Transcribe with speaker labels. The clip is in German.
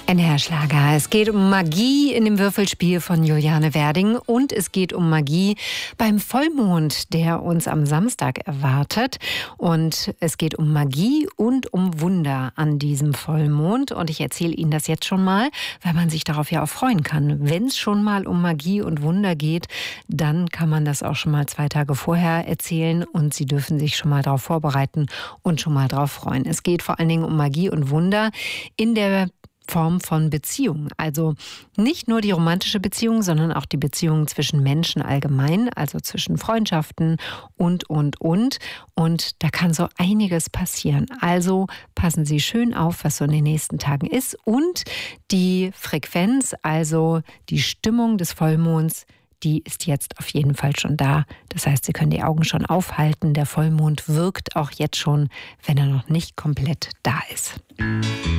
Speaker 1: NDR-Schlager. Es geht um Magie in dem Würfelspiel von Juliane Werding und es geht um Magie beim Vollmond, der uns am Samstag erwartet. Und es geht um Magie und um Wunder an diesem Vollmond. Und ich erzähle Ihnen das jetzt schon mal, weil man sich darauf ja auch freuen kann. Wenn es schon mal um Magie und Wunder geht, dann kann man das auch schon mal 2 Tage vorher erzählen und Sie dürfen sich schon mal darauf vorbereiten und schon mal darauf freuen. Es geht vor allen Dingen um Magie und Wunder in der Form von Beziehung. Also nicht nur die romantische Beziehung, sondern auch die Beziehung zwischen Menschen allgemein, also zwischen Freundschaften und. Und da kann so einiges passieren. Also passen Sie schön auf, was so in den nächsten Tagen ist. Und die Frequenz, also die Stimmung des Vollmonds, die ist jetzt auf jeden Fall schon da. Das heißt, Sie können die Augen schon aufhalten. Der Vollmond wirkt auch jetzt schon, wenn er noch nicht komplett da ist.